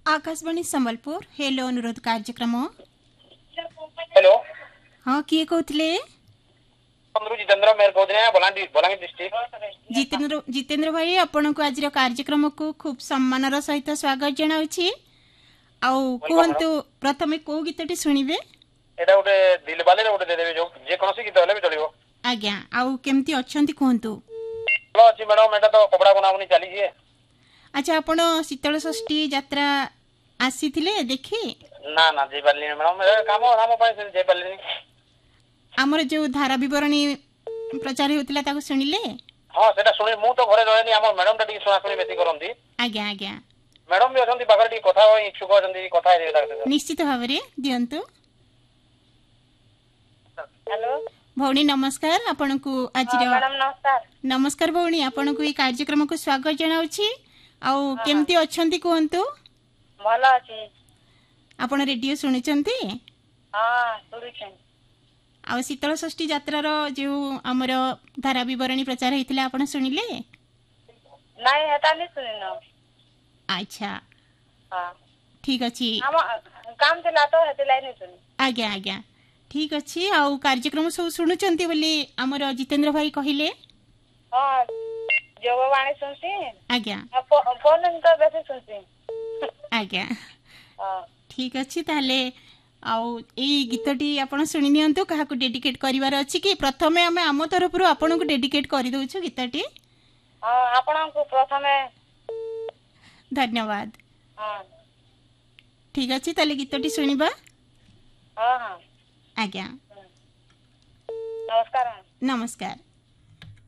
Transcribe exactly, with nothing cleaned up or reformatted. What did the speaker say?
Akashvani Sambalpur hello अनुरोध कार्यक्रम। Hello हाँ किए कहते जितेंद्र मेहर कहते बलांगीर बलांगीर डिस्ट्रिक्ट। जितेंद्र जितेंद्र भाई आपण को आज कार्यक्रम को खूब सम्मान सहित स्वागत जनाऊँगी। आउ कहतु प्रथमे को गीतटी शुणिबे? एटा गोटे दिलवाले रे गोटे देबे जो जे कोनोसी गीत हेले भी चलिबो। आज्ञा आउ केमती अछंती कहतु? हेलो अछि मैडम, एटा तो कपड़ा बनावनी चली जे। अच्छा आपण शीतल षष्ठी यात्रा आसीथिले देखि? ना ना जे पारली मैडम, काम काम पाए जे पारली। हमर जो धारा विवरणी प्रचार होतिला ताको सुनिले? हां सेटा सुनि मु तो घरे रहनी, हमर मैडम टा टी सुना सुनी बेसी करंती। आज्ञा आज्ञा मैडम भी अछंती बागर टी कथा होई इच्छुक अछंती, कथा हे दादा निश्चित भाबरे दियंतु। हेलो भौणी नमस्कार, आपण को आज मैडम नमस्कार। नमस्कार भौणी, आपण को ई कार्यक्रम को स्वागत जनाउछि। आउ केमती अछंती कहंतु? भलो अछि। आपण रेडियो सुनिचंती? हां सुनिछन। आउ शीतल षष्ठी यात्रार जो हमर धारा विवरणी प्रचार हेतिला आपण सुनिले? नाही हेता नि सुनिनो। अच्छा हां ठीक अछि। हम काम थिला तो हेतिला नि सुनि। आज्ञा आज्ञा ठीक अछि। आउ कार्यक्रम सब सुनुचंती बोली हमर जितेंद्र भाई कहिले? हां जगवाणी सुनसी। आज्ञा फोन तो बेसी सुनसी। आज्ञा हां ठीक अछि। ताले आउ ए गीतटी आपण सुनि नियंतु, काहा को डेडिकेट करिवार अछि कि? प्रथमे हमें आम तरफ रु आपण को डेडिकेट करि दउछु गीतटी। हां आपण को प्रथमे धन्यवाद। हां ठीक अछि, ताले गीतटी सुनिबा। हां हां आज्ञा नमस्कार। नमस्कार।